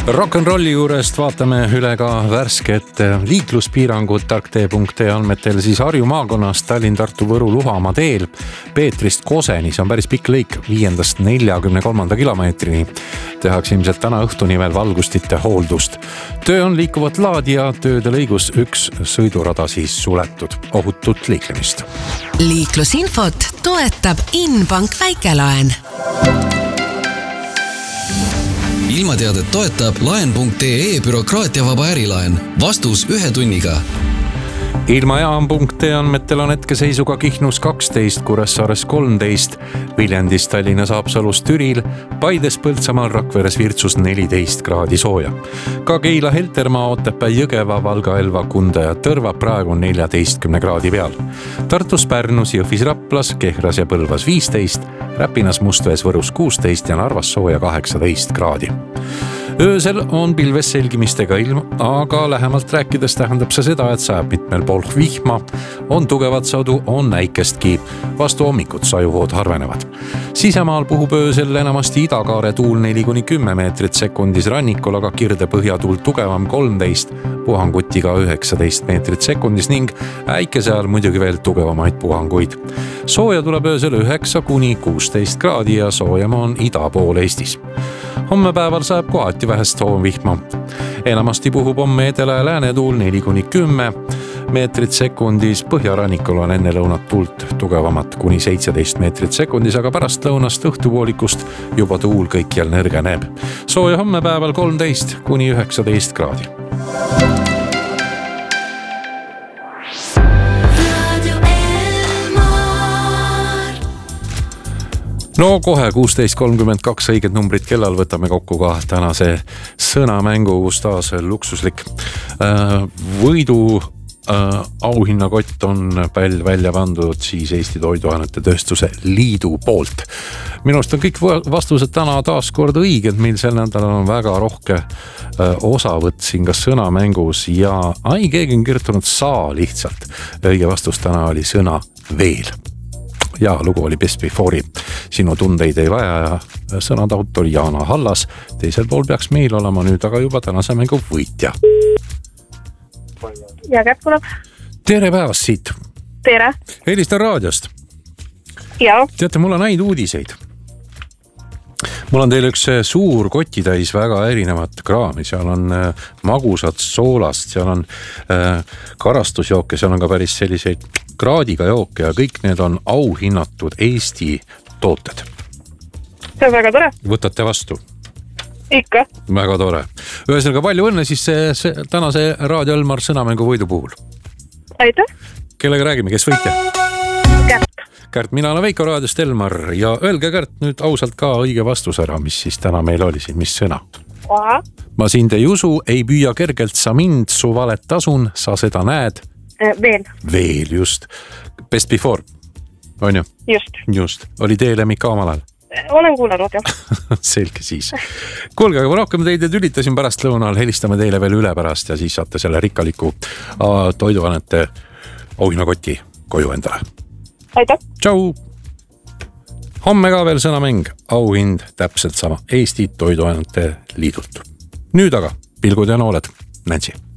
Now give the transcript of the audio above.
Rock'n'rolli juurest vaatame üle ka värsket liikluspiirangut tarktee.ee andmetel siis Harju maakonnas Tallinn-Tartu-Võru-Luhamaa teel Peetrist Koseni, see on päris pikk lõik 5-43 kilomeetrini. Tehakse ilmselt täna õhtuni veel valgustite hooldust. Töö on liikuvat laadi ja tööde lõigus üks sõidurada siis suletud. Ohutut liiklemist. Liiklusinfot toetab Inbank väikelaen. Ilmateadet toetab laen.ee bürokraatiavaba ärilaen. Vastus 1 tunniga. Ilmajaam.ee andmetel on hetkeseisuga Kihnus 12, Kuressaares 13, Viljandis, Tallinnas, Haapsalus, Türil, Paides, Põltsamaal, Rakveres, Virtsus 14 kraadi sooja. Ka Keila, Heltermaa, Otepää, Jõgeva, Valga, Elva, Kunda ja Tõrva praegu 14 kraadi peal. Tartus, Pärnus, Jõhvis, Raplas, Kehras ja Põlvas 15, Räpinas, Mustvees, Võrus 16 ja Narvas sooja 18 kraadi. Öösel on pilves selgimistega ilm, aga lähemalt rääkides tähendab see seda, et sajab mitmel pool vihma, on tugevat sadu, on näikestki, vastu hommikut sajuhood harvenevad. Sisemaal puhub öösel enamasti idakaare tuul 4-10 meetrit sekundis rannikul, aga kirde põhjatuul tugevam 13, puhangutiga 19 meetrit sekundis ning äikese ajal muidugi veel tugevamaid puhanguid. Sooja tuleb öösel 9-16 kraadi ja soojem on ida pool Eestis. Homme päeval saab kohati vähest hoovihma. Enamasti puhub homme edela ja läänetuul 4-10 meetrit sekundis. Põhjarannikul on enne lõunat tuult tugevamat kuni 17 meetrit sekundis, aga pärast lõunast õhtupoolikust juba tuul kõikjal nõrgeneb. Sooja homme päeval 13-19 kraadi. No kohe 16.32 õiged numbrid kellal võtame kokku ka tänase sõnamängu, kus taas luksuslik võidu auhinnakott on välja pandud siis Eesti Toiduainete Tööstuse Liidu poolt. Minust on kõik vastused täna taas kord õiged, meil sel nädalal on väga rohke osavõtt siin ka sõnamängus ja keegi on kirjutanud saa lihtsalt. Õige vastus täna oli sõna veel. Ja lugu oli Best Before'i. Sinu tundeid ei vaja ja sõnad autor Jaana Hallas. Teisel pool peaks meil olema nüüd aga juba tänase mängu võitja. Ja kätt tuleb. Tere päevast siit. Tere. Helistan raadiost. Ja. Teate, mul on häid uudiseid. Mul on teil üks suur kotitäis väga erinevat kraami. Seal on magusat soolast, seal on karastusjooke, seal on ka päris selliseid kraadiga jooke ja kõik need on auhinnatud Eesti tooted. See on väga tore. Võtate vastu? Ikka. Väga tore. Ühesõnaga palju õnne siis tänase Raadio Elmar sõnamängu võidu puhul. Aitäh. Kellega räägime, kes võitja? Kärt. Kärt, mina olen Veiko Raadiost Elmar ja öelge Kärt nüüd ausalt ka õige vastus ära, mis siis täna meil oli siin, mis sõna? Aha. Ma sind ei usu, ei püüa kergelt sa mind, su valet tasun, sa seda näed. Veel, just. Best Before, on ju? Just. Oli tee lemmik ka omal ajal? Olen kuulanud, jah. Selge siis. Kuulge, aga rohkem teid ülitasin pärast lõunal, helistame teile veel üle pärast ja siis saate selle rikkaliku toiduainete auhinnakoti koju endale. Aitäh. Tšau. Homme ka veel sõnamäng, auhind täpselt sama Eesti Toiduainete Liidult. Nüüd aga pilgud ja nooled, Nancy.